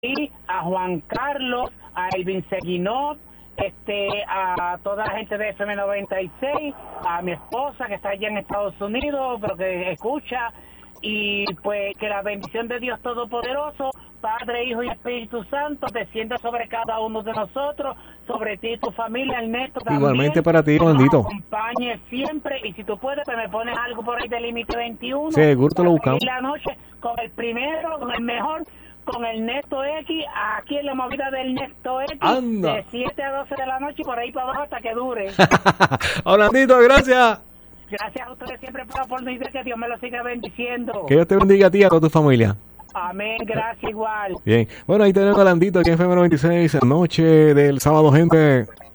a Juan Carlos, a Elvin Seguinot, a toda la gente de FM96, a mi esposa que está allá en Estados Unidos, pero que escucha, y pues que la bendición de Dios Todopoderoso, Padre, Hijo y Espíritu Santo, descienda sobre cada uno de nosotros, sobre ti y tu familia, Ernesto, también. Igualmente para ti, bendito. Nos acompañe siempre, y si tú puedes, pues me pones algo por ahí de Límite 21. Seguro te lo buscamos. La noche con el primero, con el mejor, con el Nesto X, aquí en la movida del Nesto X, ¡anda! De 7 a 12 de la noche y por ahí para abajo hasta que dure. Orlandito, gracias. Gracias a ustedes siempre por la oportunidad, que Dios me lo siga bendiciendo. Que Dios te bendiga a ti y a toda tu familia. Amén, gracias igual. Bien, bueno, ahí tenemos a Orlandito aquí en FM 96, noche del sábado, gente.